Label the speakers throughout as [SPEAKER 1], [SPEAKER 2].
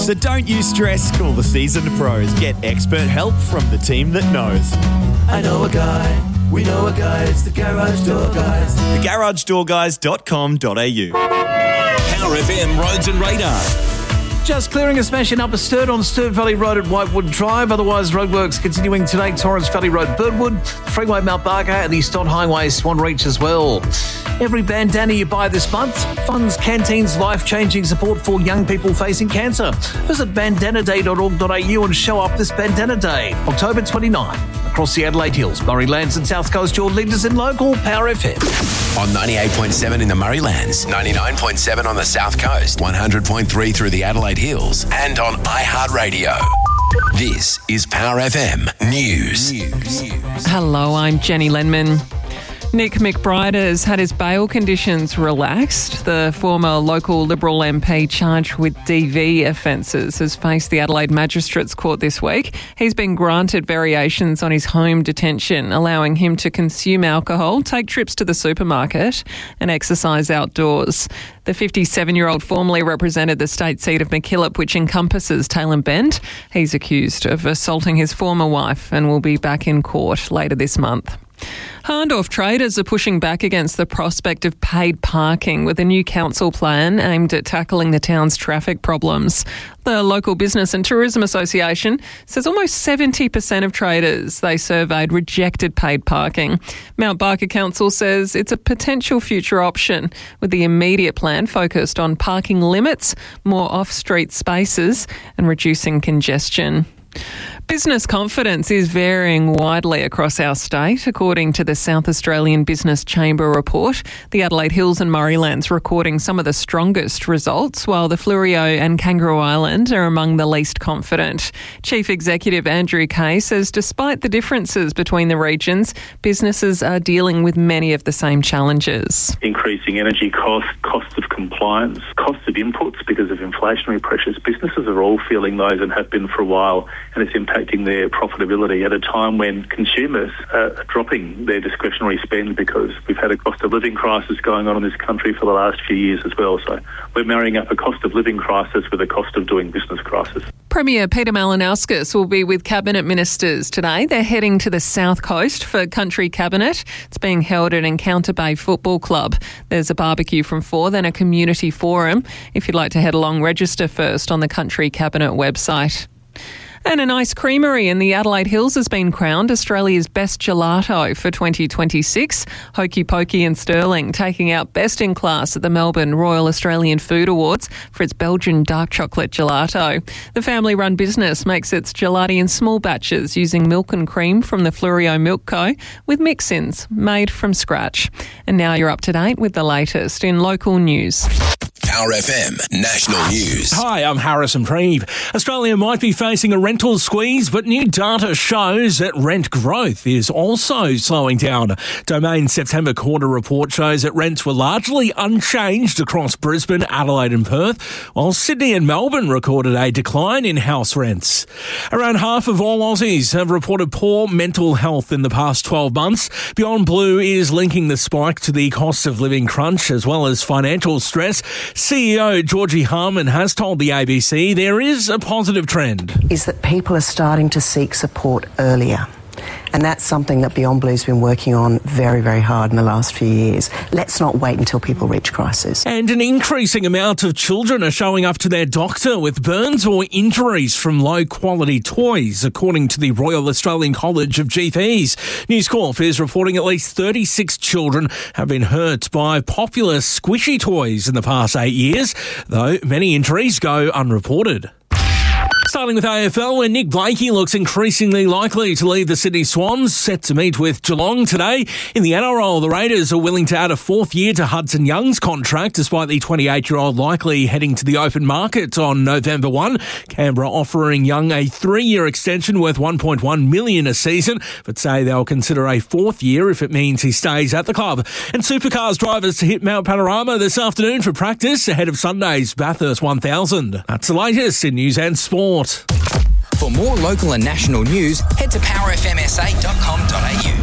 [SPEAKER 1] So don't you stress, call the seasoned pros. Get expert help from the team that knows.
[SPEAKER 2] I know a guy, we know a guy, it's the Garage Door Guys.
[SPEAKER 1] TheGarageDoorGuys.com.au.
[SPEAKER 3] Power FM Roads and Radar.
[SPEAKER 4] Just clearing a smashing up a Sturt on Sturt Valley Road at Whitewood Drive. Otherwise, roadworks continuing today. Torrens Valley Road, Birdwood, Freeway Mount Barker and the Stott Highway, Swan Reach as well. Every bandana you buy this month funds Canteen's life-changing support for young people facing cancer. Visit bandanaday.org.au and show up this Bandana Day, October 29. Across the Adelaide Hills, Murraylands and South Coast, your leaders in local Power FM.
[SPEAKER 3] On 98.7 in the Murraylands, 99.7 on the South Coast, 100.3 through the Adelaide Hills, and on iHeartRadio. This is Power FM News.
[SPEAKER 5] Hello, I'm Jenny Lenman. Nick McBride has had his bail conditions relaxed. The former local Liberal MP charged with DV offences has faced the Adelaide Magistrates Court this week. He's been granted variations on his home detention, allowing him to consume alcohol, take trips to the supermarket and exercise outdoors. The 57-year-old formerly represented the state seat of MacKillop, which encompasses Tailem Bend. He's accused of assaulting his former wife and will be back in court later this month. Harndorf traders are pushing back against the prospect of paid parking with a new council plan aimed at tackling the town's traffic problems. The local Business and Tourism Association says almost 70% of traders they surveyed rejected paid parking. Mount Barker Council says it's a potential future option, with the immediate plan focused on parking limits, more off-street spaces and reducing congestion. Business confidence is varying widely across our state, according to the South Australian Business Chamber report. The Adelaide Hills and Murraylands recording some of the strongest results, while the Fleurieu and Kangaroo Island are among the least confident. Chief Executive Andrew Kay says despite the differences between the regions, businesses are dealing with many of the same challenges.
[SPEAKER 6] Increasing energy costs, cost of compliance, cost of inputs because of inflationary pressures. Businesses are all feeling those and have been for a while, and it's impacting their profitability at a time when consumers are dropping their discretionary spend because we've had a cost of living crisis going on in this country for the last few years as well. So we're marrying up a cost of living crisis with a cost of doing business crisis.
[SPEAKER 5] Premier Peter Malinauskas will be with Cabinet Ministers today. They're heading to the South Coast for Country Cabinet. It's being held at Encounter Bay Football Club. There's a barbecue from 4, then a community forum. If you'd like to head along, register first on the Country Cabinet website. And an ice creamery in the Adelaide Hills has been crowned Australia's best gelato for 2026. Hokey Pokey in Stirling taking out best in class at the Melbourne Royal Australian Food Awards for its Belgian dark chocolate gelato. The family-run business makes its gelati in small batches using milk and cream from the Fleurieu Milk Co. with mix-ins made from scratch. And now you're up to date with the latest in local news.
[SPEAKER 3] Power FM National News.
[SPEAKER 7] Hi, I'm Harrison Preeve. Australia might be facing a rental squeeze, but new data shows that rent growth is also slowing down. Domain's September quarter report shows that rents were largely unchanged across Brisbane, Adelaide and Perth, while Sydney and Melbourne recorded a decline in house rents. Around half of all Aussies have reported poor mental health in the past 12 months. Beyond Blue is linking the spike to the cost of living crunch as well as financial stress. CEO Georgie Harman has told the ABC there is a positive trend.
[SPEAKER 8] Is that people are starting to seek support earlier. And that's something that Beyond Blue's been working on very, very hard in the last few years. Let's not wait until people reach crisis.
[SPEAKER 7] And an increasing amount of children are showing up to their doctor with burns or injuries from low-quality toys, according to the Royal Australian College of GPs. News Corp is reporting at least 36 children have been hurt by popular squishy toys in the past 8 years, though many injuries go unreported. Starting with AFL, where Nick Blakey looks increasingly likely to lead the Sydney Swans, set to meet with Geelong today. In the NRL, the Raiders are willing to add a 4th year to Hudson Young's contract, despite the 28-year-old likely heading to the open market on November 1. Canberra offering Young a 3-year extension worth $1.1 million a season, but say they'll consider a 4th year if it means he stays at the club. And Supercars drivers to hit Mount Panorama this afternoon for practice ahead of Sunday's Bathurst 1000. That's the latest in news and sport.
[SPEAKER 9] For more local and national news, head to powerfmsa.com.au.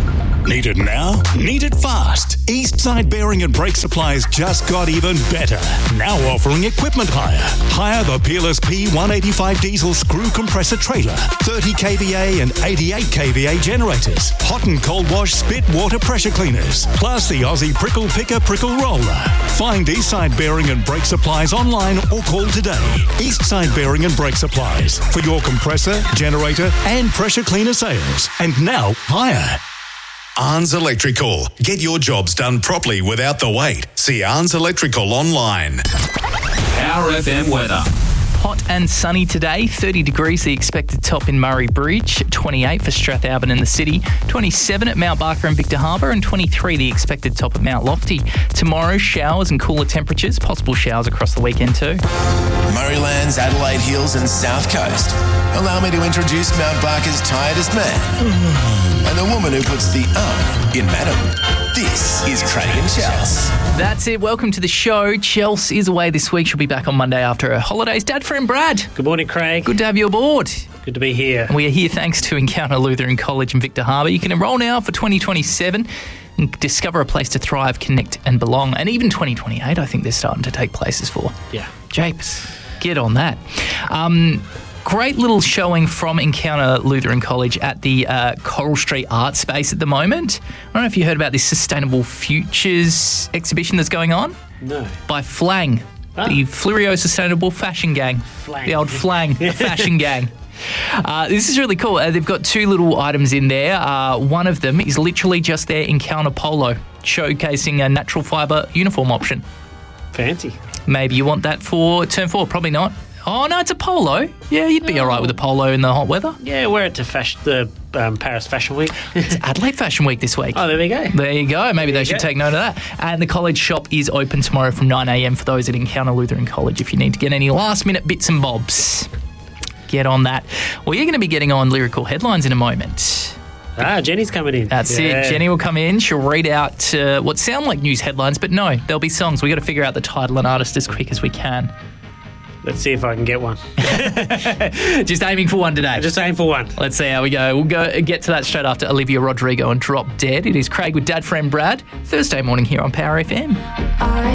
[SPEAKER 9] Need it now? Need it fast? Eastside Bearing and Brake Supplies just got even better. Now offering equipment hire. Hire the Peerless P185 diesel screw compressor trailer, 30 kVA and 88 kVA generators, hot and cold wash spit water pressure cleaners, plus the Aussie Prickle Picker Prickle Roller. Find Eastside Bearing and Brake Supplies online or call today. Eastside Bearing and Brake Supplies for your compressor, generator and pressure cleaner sales. And now, hire.
[SPEAKER 10] Arns Electrical. Get your jobs done properly without the wait. See Arns Electrical online.
[SPEAKER 11] Power FM weather. Hot and sunny today, 30 degrees the expected top in Murray Bridge, 28 for Strathalbyn in the city, 27 at Mount Barker and Victor Harbour, and 23 the expected top at Mount Lofty. Tomorrow, showers and cooler temperatures, possible showers across the weekend too.
[SPEAKER 3] Murraylands, Adelaide Hills and South Coast. Allow me to introduce Mount Barker's tiredest man and the woman who puts the in madam. This is Craig and Chels.
[SPEAKER 11] That's it. Welcome to the show. Chels is away this week. She'll be back on Monday after her holidays. Dad friend Brad.
[SPEAKER 12] Good morning, Craig.
[SPEAKER 11] Good to have you aboard.
[SPEAKER 12] Good to be here.
[SPEAKER 11] And we are here thanks to Encounter Lutheran College in Victor Harbour. You can enrol now for 2027 and discover a place to thrive, connect and belong. And even 2028, I think they're starting to take places for.
[SPEAKER 12] Yeah.
[SPEAKER 11] Japes, get on that. Great little showing from Encounter Lutheran College at the Coral Street Art Space at the moment. I don't know if you heard about this Sustainable Futures exhibition that's going on.
[SPEAKER 12] No.
[SPEAKER 11] By Flang, the Flurio Sustainable Fashion Gang.
[SPEAKER 12] Flang.
[SPEAKER 11] The old Flang, the fashion gang. This is really cool. They've got two little items in there. One of them is literally just their Encounter Polo, showcasing a natural fibre uniform option.
[SPEAKER 12] Fancy.
[SPEAKER 11] Maybe you want that for Term 4. Probably not. Oh, no, it's a polo. Yeah, you'd be all right with a polo in the hot weather.
[SPEAKER 12] Yeah, wear it to the Paris Fashion Week.
[SPEAKER 11] It's Adelaide Fashion Week this week.
[SPEAKER 12] Oh, there we go.
[SPEAKER 11] There you go. Maybe they should take note of that. And the college shop is open tomorrow from 9 a.m. for those at Encounter Lutheran College if you need to get any last-minute bits and bobs. Get on that. Well, you're going to be getting on lyrical headlines in a moment.
[SPEAKER 12] Jenny's coming in.
[SPEAKER 11] That's it. Jenny will come in. She'll read out what sound like news headlines, but no, there'll be songs. We've got to figure out the title and artist as quick as we can.
[SPEAKER 12] Let's see if I can get one.
[SPEAKER 11] Just aiming for one today.
[SPEAKER 12] Just aim for one.
[SPEAKER 11] Let's see how we go. We'll get to that straight after Olivia Rodrigo and Drop Dead. It is Craig with Dad friend Brad. Thursday morning here on Power FM.